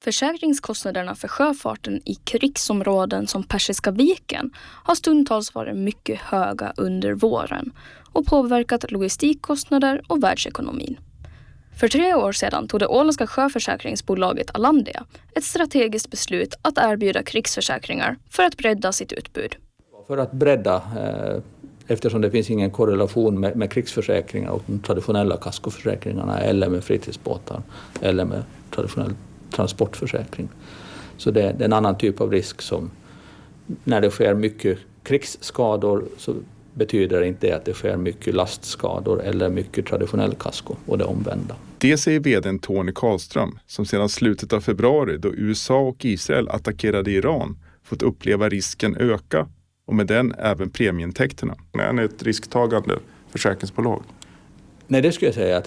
Försäkringskostnaderna för sjöfarten i krigsområden som Persiska viken har stundtals varit mycket höga under våren och påverkat logistikkostnader och världsekonomin. För 3 år sedan tog det åländska sjöförsäkringsbolaget Alandia ett strategiskt beslut att erbjuda krigsförsäkringar för att bredda sitt utbud. För att bredda, eftersom det finns ingen korrelation med krigsförsäkringar och de traditionella kaskoförsäkringarna eller med fritidsbåtar eller med traditionell transportförsäkring. Så det är en annan typ av risk som när det sker mycket krigsskador så betyder det inte att det sker mycket lastskador eller mycket traditionell kasko och det omvända. Det säger vdn Tony Karlström som sedan slutet av februari då USA och Israel attackerade Iran fått uppleva risken öka och med den även premieintäkterna. Är det ett risktagande försäkringsbolag? Nej, det skulle jag säga att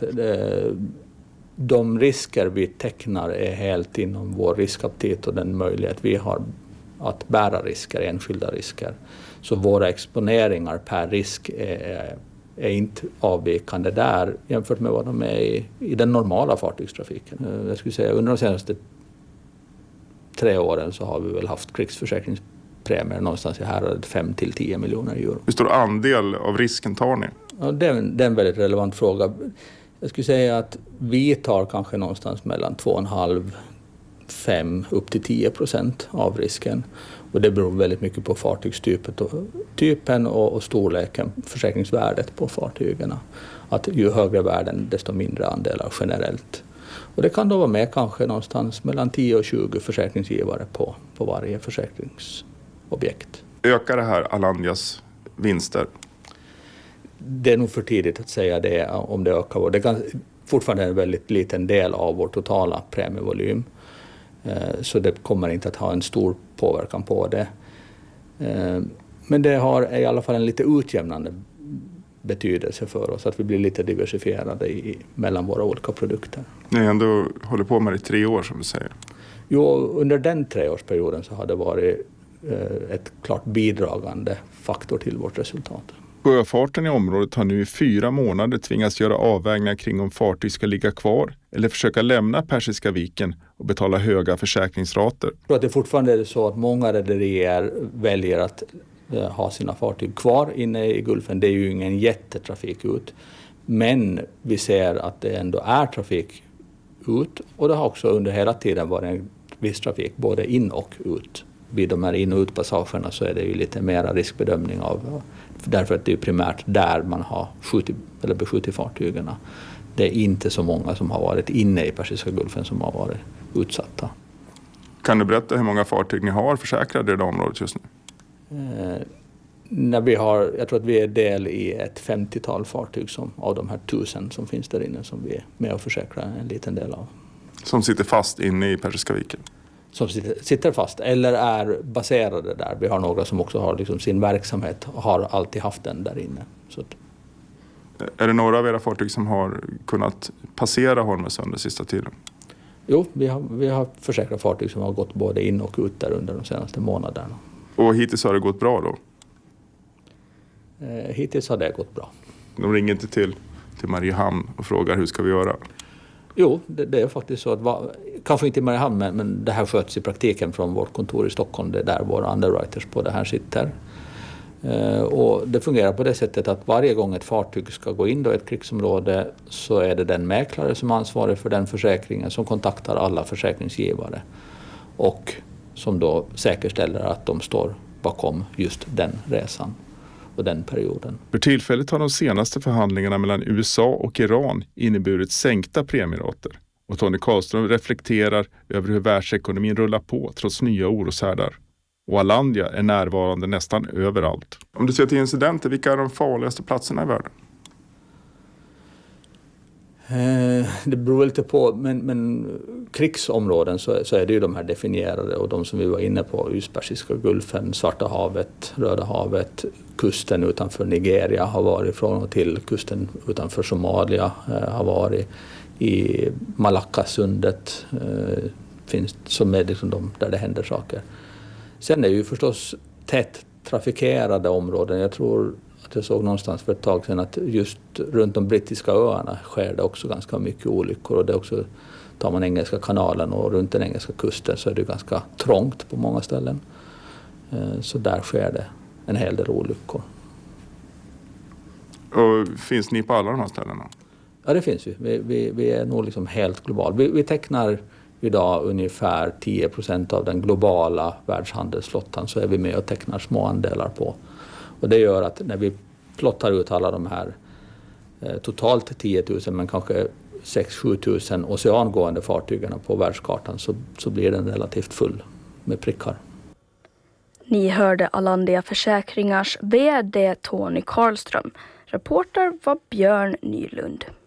de risker vi tecknar är helt inom vår riskaptit och den möjlighet vi har att bära risker, enskilda risker. Så våra exponeringar per risk är inte avvikande där jämfört med vad de är i den normala fartygstrafiken. Jag skulle säga under de senaste 3 åren så har vi väl haft krigsförsäkringspremier någonstans i här 5-10 miljoner euro. Hur stor andel av risken tar ni? Ja, det är en väldigt relevant fråga. Jag skulle säga att vi tar kanske någonstans mellan 2,5-5 upp till 10% av risken. Och det beror väldigt mycket på fartygstypen och storleken, försäkringsvärdet på fartygen. Att ju högre värden desto mindre andelar generellt. Och det kan då vara med kanske någonstans mellan 10 och 20 försäkringsgivare på varje försäkringsobjekt. Ökar det här Alandias vinster? Det är nog för tidigt att säga det om det ökar. Det kan fortfarande en väldigt liten del av vår totala premievolym. Så det kommer inte att ha en stor påverkan på det. Men det har i alla fall en lite utjämnande betydelse för oss att vi blir lite diversifierade mellan våra olika produkter. Ni ändå håller på med det i 3 år som du säger. Jo, under den 3-årsperioden så har det varit ett klart bidragande faktor till vårt resultat. Sjöfarten i området har nu i 4 månader tvingats göra avvägningar kring om fartyg ska ligga kvar eller försöka lämna Persiska viken och betala höga försäkringsrater. Jag tror att det fortfarande är så att många rederier väljer att ha sina fartyg kvar inne i Gulfen. Det är ju ingen jättetrafik ut. Men vi ser att det ändå är trafik ut och det har också under hela tiden varit en viss trafik både in och ut. Vid de här in- och utpassagerna så är det ju lite mera riskbedömning av därför att det är primärt där man har beskjutit fartygen. Det är inte så många som har varit inne i Persiska Gulfen som har varit utsatta. Kan du berätta hur många fartyg ni har försäkrade i det området just nu? Jag tror att vi är del i ett 50-tal fartyg av de här 1000 som finns där inne som vi är med och försäkrar en liten del av. Som sitter fast inne i Persiska viken? Som sitter fast eller är baserade där. Vi har några som också har liksom sin verksamhet och har alltid haft den där inne. Så är det några av era fartyg som har kunnat passera Hormuzsund den sista tiden? Jo, vi har försäkrat fartyg som har gått både in och ut där under de senaste månaderna. Och hittills har det gått bra då? Hittills har det gått bra. De ringer inte till Mariehamn och frågar hur ska vi göra? Jo, det är faktiskt så att kanske inte i Mariehamn men det här sköts i praktiken från vårt kontor i Stockholm. Det är där våra underwriters på det här sitter. Och det fungerar på det sättet att varje gång ett fartyg ska gå in i ett krigsområde så är det den mäklare som är ansvarig för den försäkringen som kontaktar alla försäkringsgivare och som då säkerställer att de står bakom just den resan och den perioden. För tillfället har de senaste förhandlingarna mellan USA och Iran inneburit sänkta premierater. Och Tony Karlström reflekterar över hur världsekonomin rullar på trots nya oroshärdar. Och Alandia är närvarande nästan överallt. Om du ser till incidenter, vilka är de farligaste platserna i världen? Det beror lite på, men krigsområden så är det ju de här definierade och de som vi var inne på, just Persiska Gulfen, Svarta havet, Röda havet, kusten utanför Nigeria har varit från och till, kusten utanför Somalia har varit, i Malackasundet finns som är liksom där det händer saker. Sen är det ju förstås tätt trafikerade områden. Jag tror att jag såg någonstans för ett tag sedan att just runt de brittiska öarna sker det också ganska mycket olyckor och det är också tar man Engelska kanalen och runt den engelska kusten så är det ganska trångt på många ställen. Så där sker det en hel del olyckor. Och finns ni på alla de här ställena? Ja, det finns vi. Vi är nog liksom helt global. Vi tecknar idag ungefär 10% av den globala världshandelsflottan, så är vi med och tecknar små andelar på. Och det gör att när vi plottar ut alla de här totalt 10 000 men kanske 6-7 000 oceangående fartygen på världskartan så blir den relativt full med prickar. Ni hörde Allandia Försäkringars vd Tony Karlström. Reporter var Björn Nylund.